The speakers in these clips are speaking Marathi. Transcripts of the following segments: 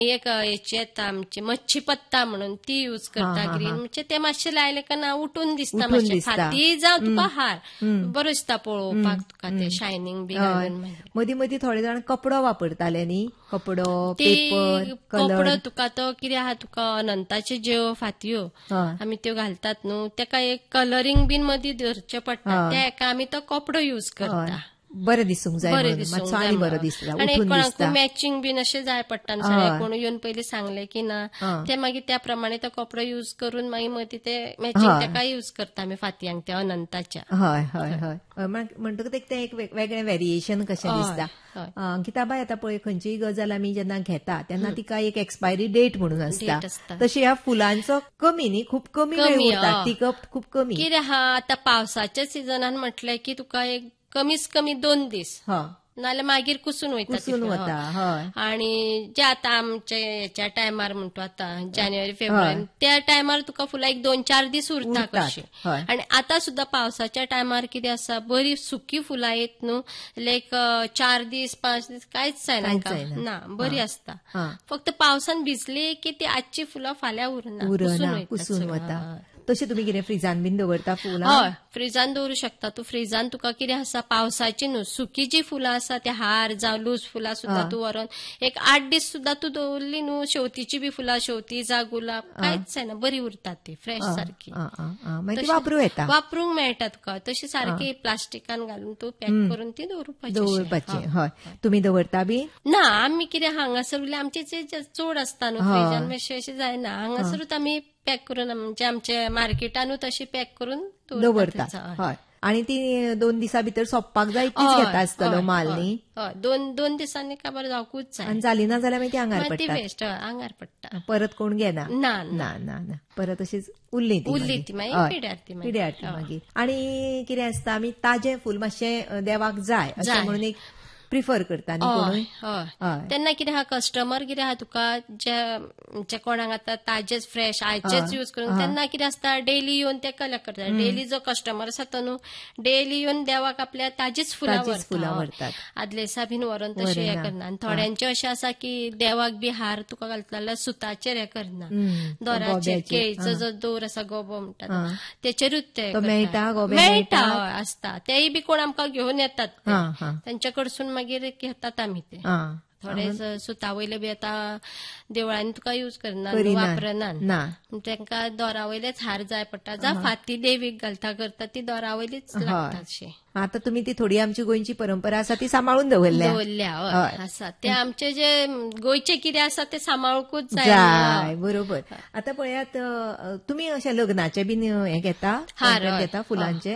एक याची येता आमची मच्छी पत्ता म्हणून ती यूज करता ग्रीन. म्हणजे ते मातशें लायले का ना उठून दिसता मातशें फाती जावं तुका हार बरो दिसता पळोवपाक तुका ते शायनिंग बी घालून. मदीं मदीं थोडे जाण कपडो वापरताले न्ही, कपडो पेपर कपडो तुका तो कितें आहा तुका अनंताच्यो ज्यो फातयो आमी त्यो घालतात न्हू तेका एक कलरिंग बीन मदीं धरचें पडटा, त्या हेका आमी तो कपडो यूज करता. बरें दिसूंक जाय, मातसो आनी बरो दिसता, आनी उठून कोणाक दिसता. मॅचिंग बीन अशें जाय पडटा न्हू, कोण येवन पयलीं सांगलें की ना ते मागीर त्या प्रमाणे तो कपडो यूज करून मागीर मदीं ते मॅचिंग तेका यूज करता आमी फातयांक त्या अनंताच्या. हय हय हय म्हणटकच ते एक वेगळें व्हेरिएशन कशें दिसता. किताबाय आतां पळय खंयचीय गजाल आमी जेन्ना घेता तेन्ना तिका एक एक्सपायरी डेट म्हणून आसता, तशी ह्या फुलांचो कमी न्ही, खूब कमी वेळ उरता, टिकप खूब कमी. कितें आहा आतां पावसाच्या सिजनान म्हटलें की तुका एक कमीच कमी 2 दीस नाल्यार मागीर कुसून वयता. आणि जे आतां आमच्या हेच्या टायमार म्हणतो आतां जानेवारी फेब्रुवारी त्या टायमार तुका फुलां एक 2-4 दीस उरता कशी. आणि आतां सुद्दां पावसाच्या टायमार कितें आसा बरी सुकी फुलां येत न्हू, लायक 4 दीस 5 दीस कांयच जायना ना, बरी आसता. फक्त पावसान भिजली की ती आजची फुलां फाल्यां उरना, कुसून वता. तशें तुमी कितें फ्रिजान बीन दवरता फुलां? हय, फ्रिजान दवरूं शकता तूं. फ्रिजान तुका कितें आसा पावसाची न्हू, सुकी जी फुलां आसा ते हार जावं लूज फुलां सुद्दां तूं व्हरोन एक 8 दीस सुद्दां तूं दवरली न्हू, शेवतीची बी फुलां, शेवती जावं गुलाब कांयच जायना, बरी उरतात ती फ्रेश सारकी. वापरूंक मेळटा तुका तशी सारकी प्लास्टिकान घालून तूं पॅक करून ती दवरपाची. हय, तुमी दवरता बी? ना, आमी कितें हांगासर उरले आमचे चड आसता न्हू, फ्रिजान मातशें अशें जायना, हांगासरूच आमी पॅक करून म्हणजे आमच्या मार्केटानूच अशी पॅक करून दवरता. हय, आणि ती 2 दिसां भितर सोंपपाक जाय इतलीच घेता आसतलो माल न्ही. हय, 2 दिसांनी काबार जावकूच जाय. आनी जाली ना जाल्यार मागीर ती आंगार पडटा. ती वेस्ट आंगार पडटा, परत कोण घेना. ना ना ना ना, परत अशीच उरली ती मागीर पिड्यार मागीर. आणि कितें आसता आमी ताजें फूल मातशें देवाक जाय अशें म्हणून एक प्रिफर करता न्ही कोणूय. तेन्ना कितें आहा कस्टमर कितें आहा तुका जे कोणाक आतां ताजेच फ्रेश आयचेच यूज करून तेन्ना कितें आसता डेली येवन ते कलेक्ट करता. डेली जो कस्टमर आसा तो न्हू डेली येवन देवाक आपल्या ताजीच फुलां व्हरतात, आदलेसा बीन व्हरून तशें हें करना. आनी थोड्यांचें अशें आसा की देवाक बी हार तुका घालता जाल्यार सुताचेर हें करना, दोराचेर केळीचो जो दोर आसा गोबो म्हणटा तेचेरूच ते मेळटा आसता. तेय बी कोण आमकां घेवन येतात तेंच्या कडसून मागीर घेतात आमी ते. थोडे सुतावयले बी आतां देवळांनी तुका यूज करना, वापरना, तांकां दोरावयलेच हार जाय पडटा, जावं फाती देवीक घालता करता ती दोरावयलीच लागतात. आता तुमी ती थोडी आमची गोंयची परंपरा आसा ती सांबाळून दवरल्या आसा, ते आमचे जे गोंयचे कितें आसा ते सांबाळूंकूच जाय. बरोबर. आता पळयात तुमी अशें लग्नाचे बीन हें घेता, हार घेता फुलांचे?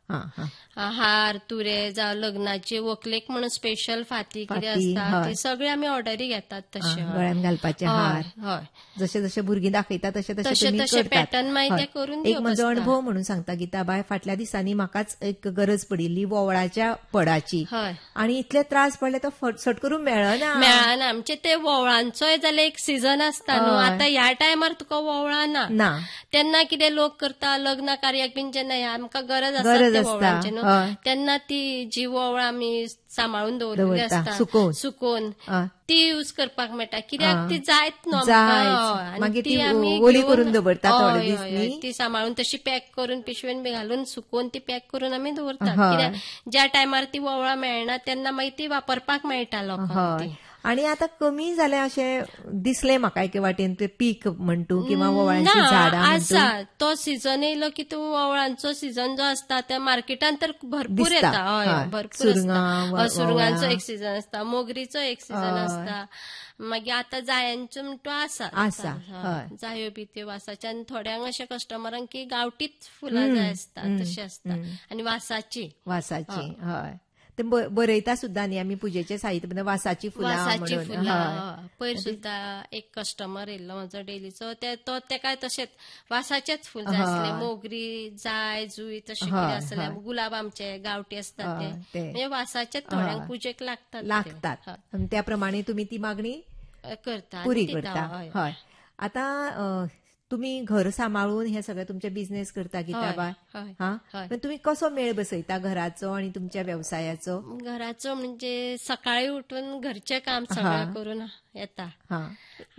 हार तुरे जावं लग्नाचे व्हंकलेक म्हणून स्पेशल फाती कितें आसता ती सगळी आमी ऑर्डरी घेतात. तशें गळ्यान घालपाचे हार, जशे जशे भुरगीं दाखयता तशे तशे पॅटर्न मागीर करून. एक म्हजो अणभव म्हणून सांगता गीताबाय, फाटल्या दिसांनी म्हाकाच एक गरज पडिल्ली वोवळाच्या पडाची, आणि इतले त्रास पडले तो सट करून मेळना. म्हणजे ते वोवळांचोय जाल्यार एक सीझन आसता न्हू, आतां ह्या टायमार तुका वोवळां ना, तेन्ना कितें लोक करता लग्न कार्याक बीन जेन्ना आमकां गरज आसता तेन्ना ती जी वोवळां आमी सांबाळून दवरलेली आसता सुकोवन ती यूज करपाक मेळटा, कित्याक ती जायत न्हू मागीर ती ओली करून दवरता थोडे दीस, ती सांबाळून तशी पॅक करून पिशवेन बी घालून सुकोवन ती पॅक करून आमी दवरतात. कित्याक ज्या टायमार ती वोवळां मेळना तेन्ना मागीर ती वापरपाक मेळटा लोकांक. आणि आता कमी जालें अशें दिसलें म्हाका एके वाटेन ते पीक म्हणटू किंवा वोवळांची झाडां आसा. तो सीझन येयलो की तो वोवळांचो सीझन जो आसता त्या मार्केटान तर भरपूर येता. भरपूर सुरंगांचो एक सीझन आसता, मोगरीचो एक सीझन आसता, मागीर आतां जायांचो म्हणटो आसा जायो बी त्यो वासाच्या. आनी थोड्यांक अशें कस्टमरांक की गांवठीच फुलां जाय आसता तशें आसता, आनी वासाची. हय, ते बरयता सुद्दां न्ही आमी पुजेचे साहित्य वासाची फुलां. पयर सुद्दां एक कस्टमर येयल्लो म्हजो डेलीचो, तो तेका तशेंच वासाचेच फूल जाय आसले, मोगरी जाय जुई तशें कितें आसलें, गुलाब आमचे गांवठी आसता ते म्हणजे वासाचेच थोड्यांक पुजेक लागतात. त्या प्रमाणे तुमी ती मागणी करता, पुरी करता. हय, आतां तुम्ही घर सांभाळून हे सगळं तुमचे बिझनेस करता गीताबाई. पण तुम्ही कसो मेळ बसयता घराचो आणि तुमच्या व्यवसायाचो? घराचो म्हणजे सकाळी उठून घरचे काम सगळं करून येता